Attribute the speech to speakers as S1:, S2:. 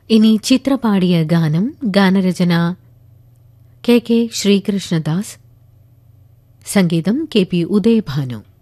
S1: ഇനി ചിത്ര പാടിയ ഗാനം. ഗാനരചന കെ ശ്രീകൃഷ്ണദാസ്, സംഗീതം കെ പി ഉദയഭാനു.